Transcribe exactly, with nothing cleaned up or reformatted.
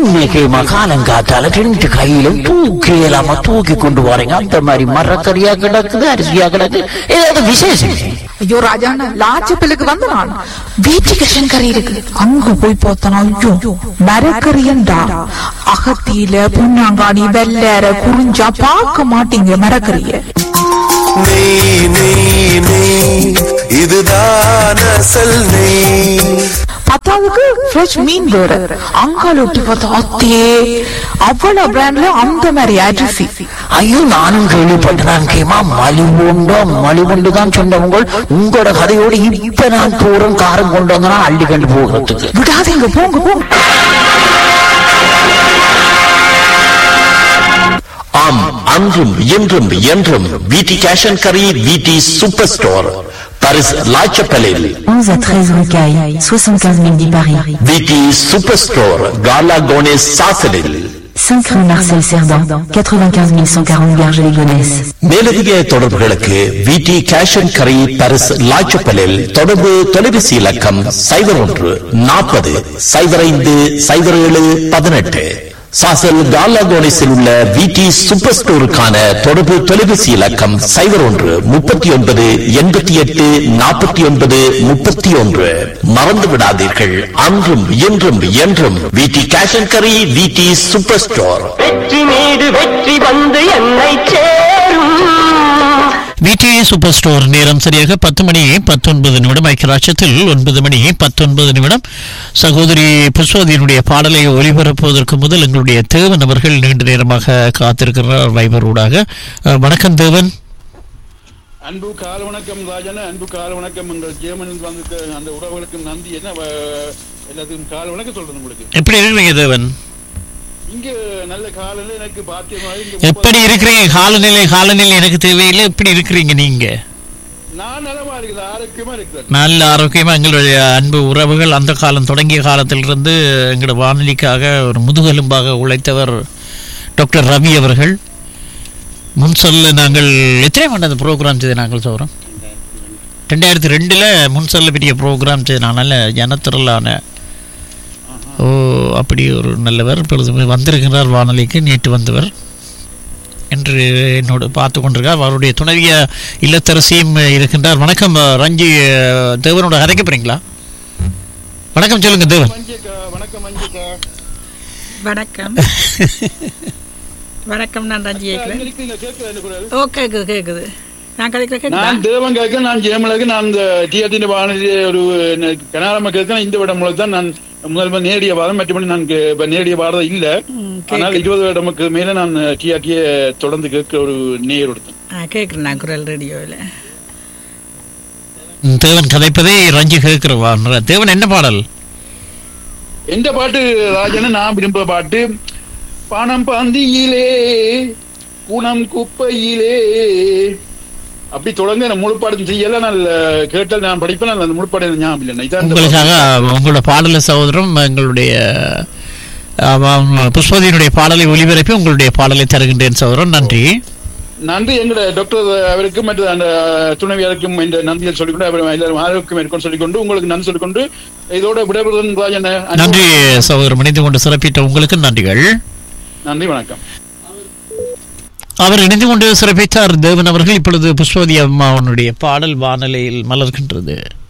இன்னைக்கு மகாலங்காத்தால ரெண்டு கையிலும் தூக்கி இல்லாம தூக்கி கொண்டு வரீங்க. அந்த மாதிரி மரக்கறியா கிடக்குது, அரிசியா கிடக்குது, ஏதாவது விசேஷம்? ஐயோ ராஜாண்ணா, லாச்சப்பிலுக்கு வந்து நான் வீட்டுக்கு கறி இருக்கு, அங்க போய் பார்த்தனா ஐயோ மரக்கறியண்டா. அகத்தியில புண்ணாங்காணி வெள்ளற குறிஞ்சா பார்க்க மாட்டீங்க மரக்கறிய. நெய் நெய் நெய் இதுதான் அசல் நெய். பத்தாவதுக்கு ஃப்ரெஷ் மீன் வேற, அங்கால ஒட்டி பார்த்தா அத்தே அவ்வளவு பிராண்ட்ல அந்த மாதிரி அரிசி. ஐயோ நானும் கேள்விப்பட்டேன். கேமா மலிவுண்டோ மலிவுண்டு தான் சொன்னவங்க. உங்களோட கதையோடு இப்ப நான் தூரம் காரம் கொண்டு வந்தனா அள்ளி கண்டு போகிறதுக்கு விடாதீங்க, போங்க போங்க. ஆம், அன்றும் இன்றும் என்றும் விடி கேஷ் அண்ட் கரி, விடி சூப்பர் ஸ்டோர், பாரிஸ் லாச்சப்பலில் onze à treize rue Caille, soixante-quinze mille dix Paris. விடி சூப்பர் ஸ்டோர் காலா கோனேஸ் சாசலில் cinq rue Marcel Cerdan, quatre-vingt-quinze mille cent quarante Garges-les-Gonesse. மேலதிக தொடர்புகளுக்கு விடி கேஷ் அண்ட் கரி, பாரிஸ் லாச்சப்பலில் தொடர்பு தொலைபேசி இலக்கம் சைபர் ஒன்று நாற்பது சைபர் ஐந்து சைபர் ஏழு பதினெட்டு. சாசல் காலாகோனிஸில் உள்ள விடி சூப்பர் ஸ்டோருக்கான தொடர்பு தொலைபேசி இலக்கம் சைபர் ஒன்று முப்பத்தி ஒன்பது எண்பத்தி எட்டு நாற்பத்தி ஒன்பது முப்பத்தி ஒன்று. மறந்து விடாதீர்கள், அன்றும் இன்றும் என்றும் விடி கேஷ் அண்ட் கரி, விடி சூப்பர் ஸ்டோர். வெற்றி மீது வெற்றி வந்து என்னை சேரும். விடி சூப்பர் ஸ்டோர். நேரம் சரியாக பத்து மணி பத்தொன்பது நிமிடம். ஐக்கியராட்சத்தில் ஒன்பது மணி பத்தொன்பது நிமிடம். சகோதரி புஷ்பவதியினுடைய பாடலை ஒலிபரப்புவதற்கு முதல் எங்களுடைய தேவன் அவர்கள் நீண்ட நேரமாக காத்திருக்கிறார் வைபர் ஊடாக. வணக்கம் தேவன். அன்பு கால வணக்கம் ராஜன, அன்பு கால வணக்கம். எங்கள் ஜேமன் வந்து அந்த உறவுகளுக்கும் நன்றி. என்ன எல்லாத்துக்கும் கால வணக்கம் சொல்றேன் உங்களுக்கு. எப்படி இருக்கிறீங்க தேவன்? இங்க நல்ல காலநிலை எனக்கு பாத்தியமாக. எப்படி இருக்கிறீங்க? காலநிலை காலநிலை எனக்கு தேவையில்லை. எப்படி இருக்கிறீங்க நீங்க? நான் நலமா இருக்குது, ஆரோக்கியமா இருக்கிறேன். நல்ல ஆரோக்கியமா. எங்களுடைய அன்பு உறவுகள் அந்த காலம் தொடங்கிய காலத்திலிருந்து எங்களோட வானொலிக்காக ஒரு முதுகெலும்பாக உழைத்தவர் டாக்டர் ரவி அவர்கள். முன் சொல்ல நாங்கள் எத்தனை மணி அந்த ப்ரோக்ராம் செய்து நாங்கள் சொல்கிறோம் ரெண்டாயிரத்தி ரெண்டில் முன் சொல்ல பெரிய ப்ரோக்ராம் செய்து நான் நல்ல ஜனத்திரலான ஓ அப்படி ஒரு நல்லவர். இப்பொழுது வந்திருக்கிறார் வானொலிக்கு, நேற்று வந்தவர் என்று என்னோடு பார்த்து கொண்டிருக்கார். அவருடைய துணைவிய இல்லத்தரசியும் இருக்கின்றார். வணக்கம் ரஞ்சி. தேவனோட கதைக்க போறீங்களா? வணக்கம் சொல்லுங்க தேவன். வணக்கம் மஞ்சிகா. வணக்கம் வணக்கம். நான் ரஞ்சி கேட்கிறேன். ஓ கேக்குது கேக்குது. நான் கதைக்கிறேன். நான் தேவன் கேட்கிறேன். நான் ஜெயமலக்கு. நான் இந்த டிஆர்டி வானொலி ஒரு கனாரமா கேட்கிறேன். இந்த விட மூலம் தான் நான் முதல் நேரடிய வாரம். மற்றபடி நான் நேரடிய வாரம் இல்ல. ஆனால் இருபது வருடமுக்கு மேல நான் டிஆர்டிய தொடர்ந்து கேட்க ஒரு நேர் எடுத்தேன். கேட்கிறேன் நான் குரல் ரேடியோவில். தேவன் கதைப்பதே ரஞ்சி கேட்கிறவா. தேவன் என்ன பாடல்? எந்த பாட்டு ராஜன? நான் விரும்புற பாட்டு பணம் பந்தியிலே குணம் குப்பையிலே. அப்படி தொடங்க முழுப்பாடு செய்யல. நான் கேட்டால் நான் படிப்பேன். அந்த முழுப்பாடு ஞாபகம் இல்லை. உங்களுக்காக உங்களோட பாடல சகோதரம் எங்களுடைய புஷ்பதியினுடைய பாடலை ஒளிபரப்பி உங்களுடைய பாடலை தருகின்றேன் சகோதரன். நன்றி நன்றி. எங்களுடைய டாக்டர் அவருக்கும் மற்ற அந்த துணைவியருக்கும் இந்த நன்றிகள் சொல்லிக்கொண்டு அவர் எல்லாரும் ஆரோக்கியம் இருக்கும் சொல்லிக்கொண்டு உங்களுக்கு நன்றி சொல்லிக்கொண்டு இதோட விடைபெறுவதன். நன்றி சகோதரம். இணைந்து கொண்டு சிறப்பித்த உங்களுக்கு நன்றிகள். நன்றி, வணக்கம். அவர் இணைந்து கொண்டு சிறப்பித்தார் தேவன் அவர்கள். இப்பொழுது புஷ்பவதி அம்மாவனுடைய பாடல் வானலையில் மலர்கின்றது.